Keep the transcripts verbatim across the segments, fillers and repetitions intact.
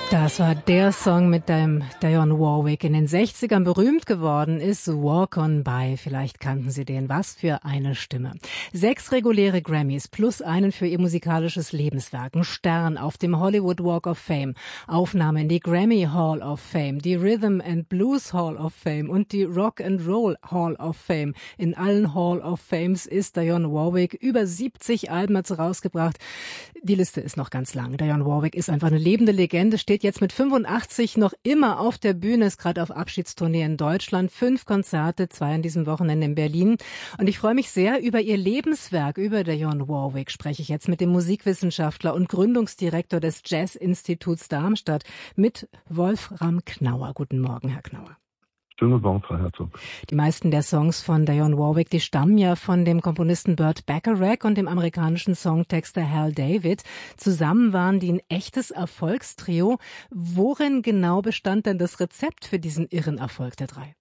Das war der Song, mit dem Dionne Warwick in den sechzigern berühmt geworden ist, Walk on By. Vielleicht kannten Sie den. Was für eine Stimme. Sechs reguläre Grammys plus einen für ihr musikalisches Lebenswerk. Ein Stern auf dem Hollywood Walk of Fame. Aufnahme in die Grammy Hall of Fame, die Rhythm and Blues Hall of Fame und die Rock and Roll Hall of Fame. In allen Hall of Fames ist Dionne Warwick. Über siebzig Alben hat sie rausgebracht. Die Liste ist noch ganz lang. Dionne Warwick ist einfach eine lebende Legende, steht jetzt mit fünfundachtzig noch immer auf der Bühne, ist gerade auf Abschiedstournee in Deutschland. Fünf Konzerte, zwei an diesem Wochenende in Berlin. Und ich freue mich sehr über ihr Lebenswerk, über Dionne Warwick spreche ich jetzt mit dem Musikwissenschaftler und Gründungsdirektor des Jazz-Instituts Darmstadt, mit Wolfram Knauer. Guten Morgen, Herr Knauer. Schönen guten Morgen, Frau Herzog. Die meisten der Songs von Dionne Warwick, die stammen ja von dem Komponisten Burt Bacharach und dem amerikanischen Songtexter Hal David. Zusammen waren die ein echtes Erfolgstrio. Worin genau bestand denn das Rezept für diesen irren Erfolg der drei?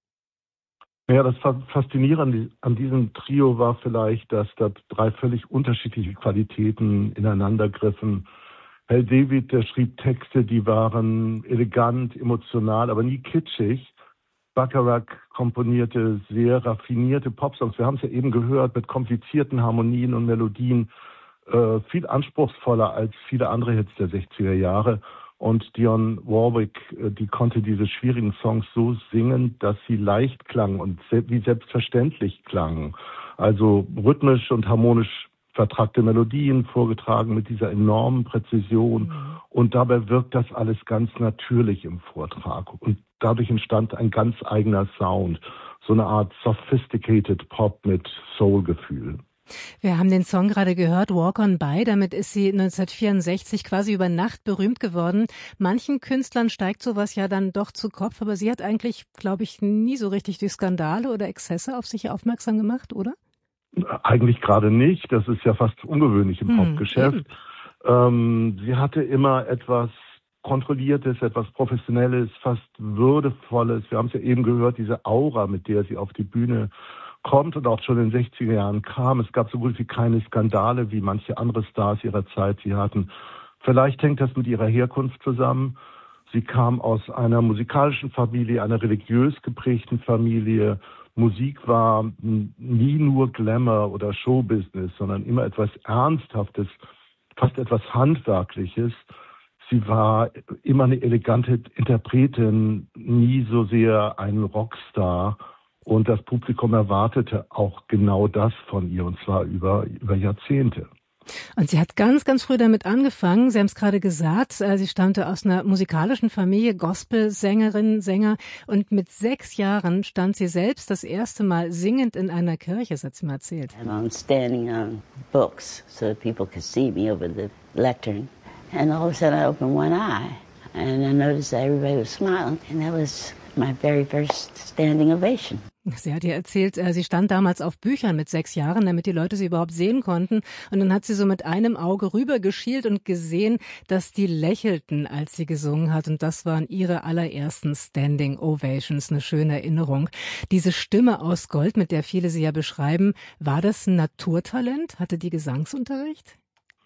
Ja, das Faszinierende an diesem Trio war vielleicht, dass da drei völlig unterschiedliche Qualitäten ineinandergriffen. Hal David, der schrieb Texte, die waren elegant, emotional, aber nie kitschig. Bacharach komponierte sehr raffinierte Popsongs. Wir haben es ja eben gehört, mit komplizierten Harmonien und Melodien, äh, viel anspruchsvoller als viele andere Hits der sechziger Jahre. Und Dionne Warwick, äh, die konnte diese schwierigen Songs so singen, dass sie leicht klangen und se- wie selbstverständlich klangen. Also rhythmisch und harmonisch vertrackte Melodien vorgetragen mit dieser enormen Präzision. Mhm. Und dabei wirkt das alles ganz natürlich im Vortrag. Und dadurch entstand ein ganz eigener Sound, so eine Art sophisticated Pop mit Soul-Gefühl. Wir haben den Song gerade gehört, Walk on By. Damit ist sie neunzehnhundertvierundsechzig quasi über Nacht berühmt geworden. Manchen Künstlern steigt sowas ja dann doch zu Kopf, aber sie hat eigentlich, glaube ich, nie so richtig durch Skandale oder Exzesse auf sich aufmerksam gemacht, oder? Eigentlich gerade nicht. Das ist ja fast ungewöhnlich im hm, Popgeschäft. Ähm, sie hatte immer etwas Kontrolliertes, etwas Professionelles, fast Würdevolles. Wir haben es ja eben gehört, diese Aura, mit der sie auf die Bühne kommt und auch schon in den sechziger Jahren kam. Es gab so gut wie keine Skandale, wie manche andere Stars ihrer Zeit sie hatten. Vielleicht hängt das mit ihrer Herkunft zusammen. Sie kam aus einer musikalischen Familie, einer religiös geprägten Familie. Musik war nie nur Glamour oder Showbusiness, sondern immer etwas Ernsthaftes, fast etwas Handwerkliches. Sie war immer eine elegante Interpretin, nie so sehr ein Rockstar. Und das Publikum erwartete auch genau das von ihr, und zwar über, über Jahrzehnte. Und sie hat ganz, ganz früh damit angefangen. Sie haben es gerade gesagt, sie stammte aus einer musikalischen Familie, Gospelsängerin, Sänger. Und mit sechs Jahren stand sie selbst das erste Mal singend in einer Kirche, das hat sie mal erzählt. I'm standing on books so that people could see me over the lectern. And all of a sudden I opened one eye and I noticed that everybody was smiling. And that was my very first standing ovation. Sie hat ihr erzählt, sie stand damals auf Büchern mit sechs Jahren, damit die Leute sie überhaupt sehen konnten. Und dann hat sie so mit einem Auge rübergeschielt und gesehen, dass die lächelten, als sie gesungen hat. Und das waren ihre allerersten Standing Ovations, eine schöne Erinnerung. Diese Stimme aus Gold, mit der viele sie ja beschreiben, war das ein Naturtalent? Hatte die Gesangsunterricht?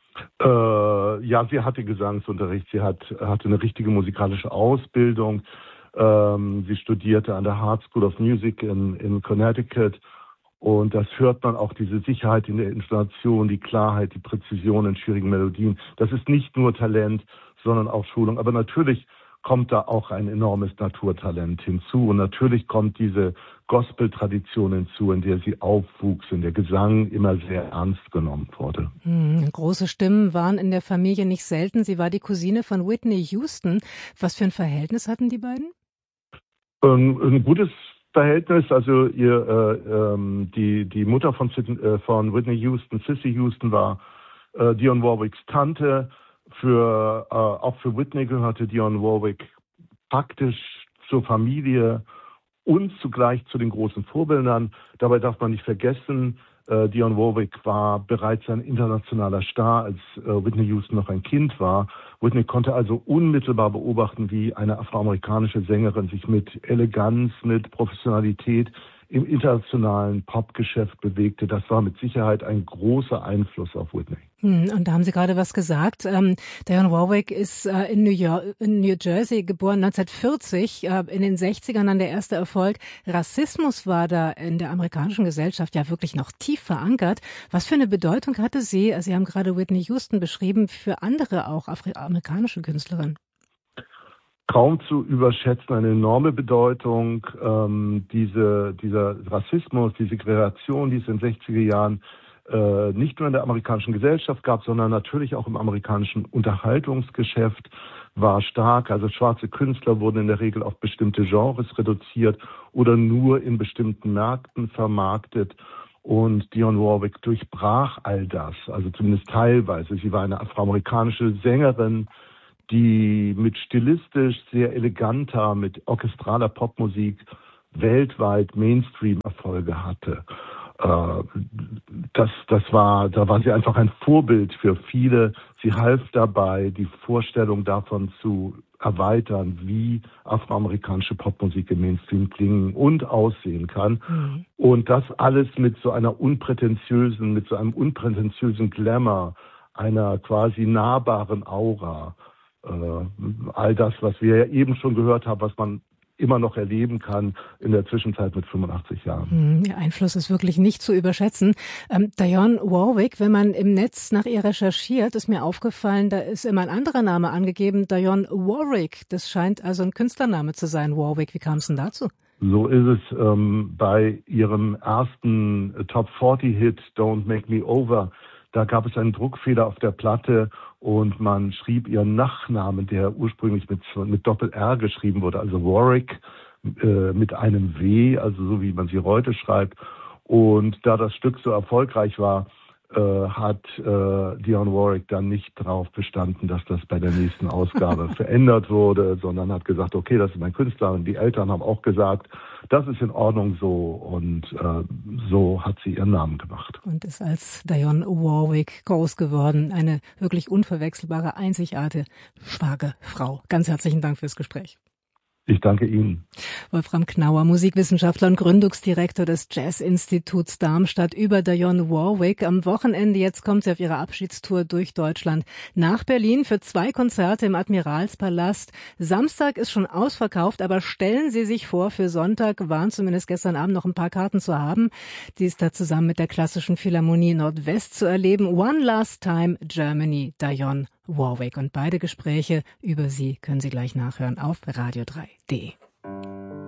Äh, ja, sie hatte Gesangsunterricht. Sie hat, hatte eine richtige musikalische Ausbildung. Ähm, sie studierte an der Harvard School of Music in, in Connecticut. Und das hört man auch, diese Sicherheit in der Intonation, die Klarheit, die Präzision in schwierigen Melodien. Das ist nicht nur Talent, sondern auch Schulung. Aber natürlich kommt da auch ein enormes Naturtalent hinzu. Und natürlich kommt diese Gospel-Tradition hinzu, in der sie aufwuchs, in der Gesang immer sehr ernst genommen wurde. Hm, große Stimmen waren in der Familie nicht selten. Sie war die Cousine von Whitney Houston. Was für ein Verhältnis hatten die beiden? Ähm, ein gutes Verhältnis. Also ihr, äh, ähm, die, die Mutter von, äh, von Whitney Houston, Cissy Houston, war äh, Dionne Warwicks Tante. Für, äh, auch für Whitney gehörte Dionne Warwick praktisch zur Familie und zugleich zu den großen Vorbildern. Dabei darf man nicht vergessen, äh, Dionne Warwick war bereits ein internationaler Star, als äh, Whitney Houston noch ein Kind war. Whitney konnte also unmittelbar beobachten, wie eine afroamerikanische Sängerin sich mit Eleganz, mit Professionalität im internationalen Popgeschäft bewegte. Das war mit Sicherheit ein großer Einfluss auf Whitney. Hm, und da haben Sie gerade was gesagt. Ähm, Dionne Warwick ist äh, in, New York, in New Jersey geboren, neunzehnhundertvierzig, äh, in den sechzigern dann der erste Erfolg. Rassismus war da in der amerikanischen Gesellschaft ja wirklich noch tief verankert. Was für eine Bedeutung hatte sie, Sie haben gerade Whitney Houston beschrieben, für andere auch afroamerikanische Künstlerinnen? Kaum zu überschätzen, eine enorme Bedeutung. Ähm, diese, dieser Rassismus, die Segregation, die es in den sechziger Jahren äh, nicht nur in der amerikanischen Gesellschaft gab, sondern natürlich auch im amerikanischen Unterhaltungsgeschäft, war stark. Also schwarze Künstler wurden in der Regel auf bestimmte Genres reduziert oder nur in bestimmten Märkten vermarktet. Und Dionne Warwick durchbrach all das, also zumindest teilweise. Sie war eine afroamerikanische Sängerin, die mit stilistisch sehr eleganter, mit orchestraler Popmusik weltweit Mainstream-Erfolge hatte. Das, das war, da war sie einfach ein Vorbild für viele. Sie half dabei, die Vorstellung davon zu erweitern, wie afroamerikanische Popmusik im Mainstream klingen und aussehen kann. Mhm. Und das alles mit so einer unprätentiösen, mit so einem unprätentiösen Glamour, einer quasi nahbaren Aura. Uh, all das, was wir ja eben schon gehört haben, was man immer noch erleben kann in der Zwischenzeit mit fünfundachtzig Jahren. Ihr Einfluss ist wirklich nicht zu überschätzen. Ähm, Dionne Warwick, wenn man im Netz nach ihr recherchiert, ist mir aufgefallen, da ist immer ein anderer Name angegeben, Dionne Warwick. Das scheint also ein Künstlername zu sein, Warwick. Wie kam es denn dazu? So ist es ähm, bei ihrem ersten Top vierzig Hit Don't Make Me Over. Da gab es einen Druckfehler auf der Platte und man schrieb ihren Nachnamen, der ursprünglich mit, mit Doppel-R geschrieben wurde, also Warwick äh, mit einem W, also so wie man sie heute schreibt. Und da das Stück so erfolgreich war, äh, hat äh, Dionne Warwick dann nicht darauf bestanden, dass das bei der nächsten Ausgabe verändert wurde, sondern hat gesagt, okay, das ist mein Künstler. Und die Eltern haben auch gesagt, das ist in Ordnung so. Und äh, so hat sie ihren Namen gemacht. Und ist als Dionne Warwick groß geworden. Eine wirklich unverwechselbare, einzigartige, starke Frau. Ganz herzlichen Dank fürs Gespräch. Ich danke Ihnen. Wolfram Knauer, Musikwissenschaftler und Gründungsdirektor des Jazz-Instituts Darmstadt, über Dionne Warwick. Am Wochenende, jetzt kommt sie auf ihre Abschiedstour durch Deutschland nach Berlin für zwei Konzerte im Admiralspalast. Samstag ist schon ausverkauft, aber stellen Sie sich vor, für Sonntag waren zumindest gestern Abend noch ein paar Karten zu haben. Die ist da zusammen mit der Klassischen Philharmonie Nordwest zu erleben. One Last Time Germany, Dionne Warwick. Und beide Gespräche über sie können Sie gleich nachhören auf radio drei punkt de.